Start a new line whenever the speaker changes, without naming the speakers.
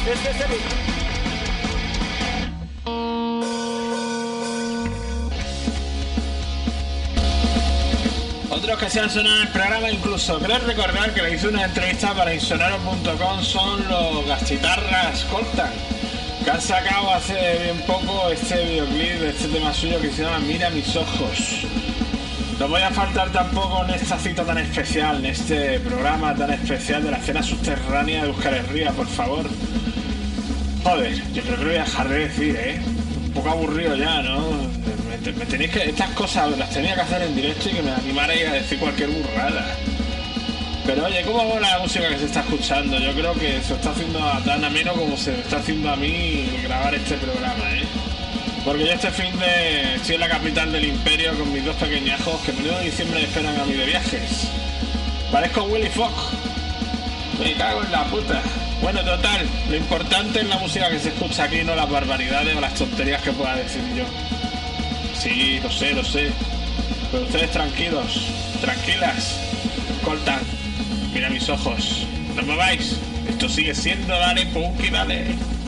Desde Sevilla. Otros que se han sonado en el programa, incluso creo recordar que le hice una entrevista para insonaro.com, son los Gastitarras Coltan, que han sacado hace bien poco este videoclip de este tema suyo que se llama Mira mis ojos. No voy a faltar tampoco en esta cita tan especial, en este programa tan especial de la escena subterránea de Euskal Herria, por favor. Joder, yo creo que lo voy a dejar de decir, un poco aburrido ya, ¿no? Me tenéis que... Estas cosas las tenía que hacer en directo y que me animarais a decir cualquier burrada. Pero oye, ¿cómo va la música que se está escuchando? Yo creo que se está haciendo tan ameno como se me está haciendo a mí grabar este programa, Porque yo este fin de... estoy en la capital del imperio con mis dos pequeñajos que el 1 de diciembre me esperan a mí de viajes. Parezco Willy Fox. Me cago en la puta. Bueno, total, lo importante es la música que se escucha aquí, no las barbaridades o las tonterías que pueda decir yo. Sí, lo sé. Pero ustedes tranquilos, tranquilas. Coltan, mira mis ojos. No me vais. Esto sigue siendo Dale Punky Dale.